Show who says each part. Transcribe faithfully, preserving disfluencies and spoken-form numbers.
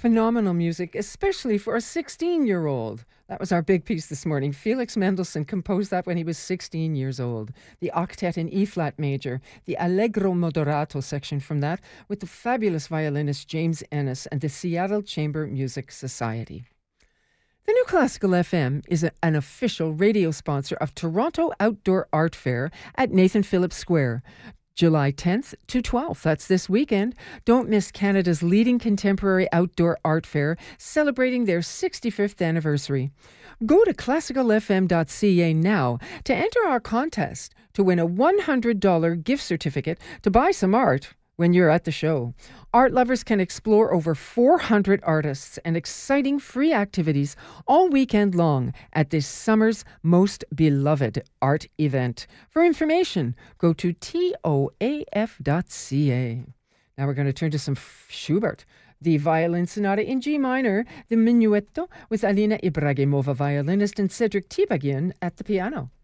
Speaker 1: Phenomenal music, especially for a sixteen-year-old. That was our big piece this morning. Felix Mendelssohn composed that when he was sixteen years old. The octet in E-flat major, the Allegro Moderato section from that, with the fabulous violinist James Ennis and the Seattle Chamber Music Society. The New Classical F M is a, an official radio sponsor of Toronto Outdoor Art Fair at Nathan Phillips Square, July tenth to twelfth. That's this weekend. Don't miss Canada's leading contemporary outdoor art fair, celebrating their sixty-fifth anniversary. Go to classical f m dot c a now to enter our contest to win a one hundred dollars gift certificate to buy some art when you're at the show. Art lovers can explore over four hundred artists and exciting free activities all weekend long at this summer's most beloved art event. For information, go to T O A F dot C A. Now we're going to turn to some Schubert. The Violin Sonata in G minor, the Minuetto with Alina Ibragimova, violinist, and Cedric Tibagian at the piano.